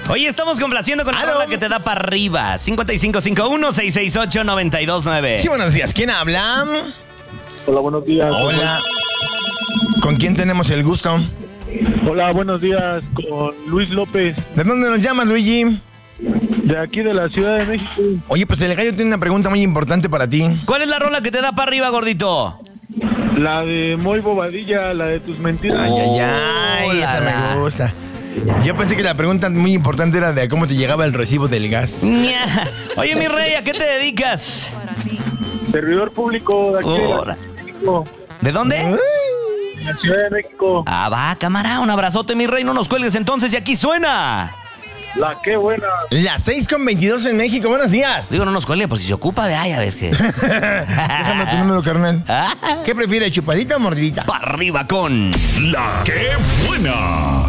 Oye, estamos complaciendo con la rola que te da para arriba. 5551-668-929. Sí, buenos días. ¿Quién habla? Hola, buenos días. Hola. ¿Con quién tenemos el gusto? Hola, buenos días, con Luis López, ¿De dónde nos llamas, Luigi? de aquí de la Ciudad de México. Oye, pues el gallo tiene una pregunta muy importante para ti. ¿Cuál es la rola que te da para arriba, gordito? La de Moy Bobadilla, la de tus mentiras. Ay, esa me gusta. Yo pensé que la pregunta muy importante era de cómo te llegaba el recibo del gas. Oye, mi rey, ¿a qué te dedicas? Servidor público de aquí de la Ciudad de México. ¿De dónde? De la Ciudad de México. Ah, va, cámara, un abrazote, mi rey, no nos cuelgues entonces y aquí suena. La qué buena. Las 6:22 en México, buenos días. Digo, no nos cuelgue, pues si se ocupa de ya ves que. Déjame tu número, carnal. ¿Qué prefieres, chupadita o mordidita? Para arriba con La que buena.